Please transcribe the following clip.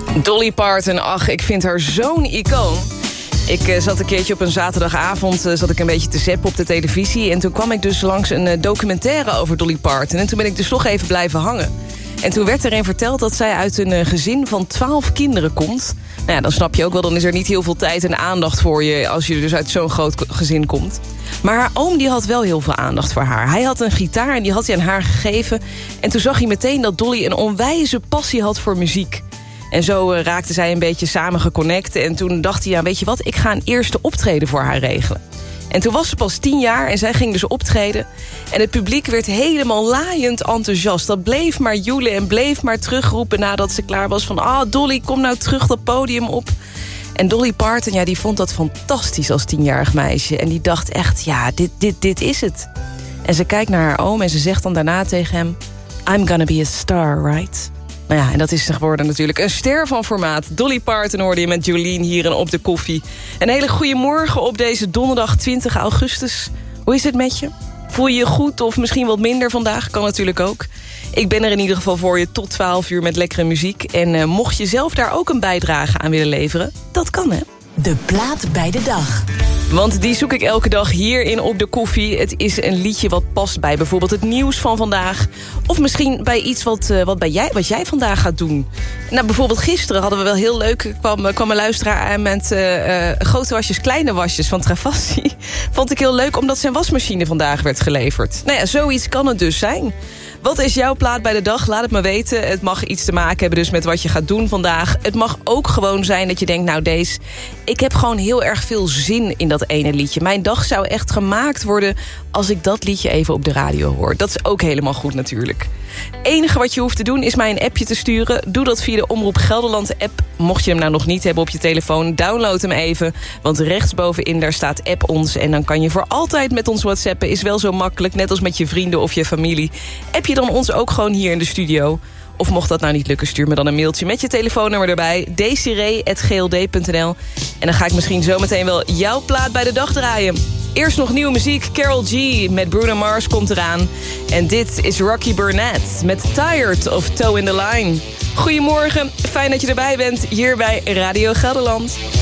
Dolly Parton, ach, ik vind haar zo'n icoon. Ik zat een keertje op een zaterdagavond zat ik een beetje te zappen op de televisie. En toen kwam ik dus langs een documentaire over Dolly Parton. En toen ben ik dus toch even blijven hangen. En toen werd erin verteld dat zij uit een gezin van 12 kinderen komt. Nou ja, dan snap je ook wel, dan is er niet heel veel tijd en aandacht voor je als je dus uit zo'n groot gezin komt. Maar haar oom die had wel heel veel aandacht voor haar. Hij had een gitaar en die had hij aan haar gegeven. En toen zag hij meteen dat Dolly een onwijze passie had voor muziek. En zo raakten zij een beetje samen geconnect. En toen dacht hij, ja, weet je wat, ik ga een eerste optreden voor haar regelen. En toen was ze pas 10 jaar en zij ging dus optreden. En het publiek werd helemaal laaiend enthousiast. Dat bleef maar joelen en bleef maar terugroepen nadat ze klaar was. Van, Dolly, kom nou terug dat podium op. En Dolly Parton, ja, die vond dat fantastisch als 10-jarig meisje. En die dacht echt, ja, dit is het. En ze kijkt naar haar oom en ze zegt dan daarna tegen hem, I'm gonna be a star, right? Nou ja, en dat is geworden natuurlijk een ster van formaat. Dolly Parton hoorde je met Jolien hier en Op de Koffie. Een hele goede morgen op deze donderdag 20 augustus. Hoe is het met je? Voel je je goed of misschien wat minder vandaag? Kan natuurlijk ook. Ik ben er in ieder geval voor je tot 12 uur met lekkere muziek. En mocht je zelf daar ook een bijdrage aan willen leveren, dat kan, hè? De plaat bij de dag. Want die zoek ik elke dag hier in Op de Koffie. Het is een liedje wat past bij bijvoorbeeld het nieuws van vandaag. Of misschien bij iets wat jij vandaag gaat doen. Nou, bijvoorbeeld gisteren hadden we wel heel leuk. Kwam een luisteraar aan met grote wasjes, kleine wasjes van Travassi. Vond ik heel leuk omdat zijn wasmachine vandaag werd geleverd. Nou ja, zoiets kan het dus zijn. Wat is jouw plaat bij de dag? Laat het me weten. Het mag iets te maken hebben dus met wat je gaat doen vandaag. Het mag ook gewoon zijn dat je denkt, nou Deze, ik heb gewoon heel erg veel zin in dat ene liedje. Mijn dag zou echt gemaakt worden als ik dat liedje even op de radio hoor. Dat is ook helemaal goed natuurlijk. Het enige wat je hoeft te doen is mij een appje te sturen. Doe dat via de Omroep Gelderland app. Mocht je hem nou nog niet hebben op je telefoon, download hem even. Want rechtsbovenin daar staat app ons. En dan kan je voor altijd met ons whatsappen. Is wel zo makkelijk, net als met je vrienden of je familie. App je dan ons ook gewoon hier in de studio. Of mocht dat nou niet lukken, stuur me dan een mailtje met je telefoonnummer erbij. desiree@gld.nl. En dan ga ik misschien zometeen wel jouw plaat bij de dag draaien. Eerst nog nieuwe muziek. Karol G met Bruno Mars komt eraan. En dit is Rocky Burnett met Tired of Toe in the Line. Goedemorgen, fijn dat je erbij bent hier bij Radio Gelderland.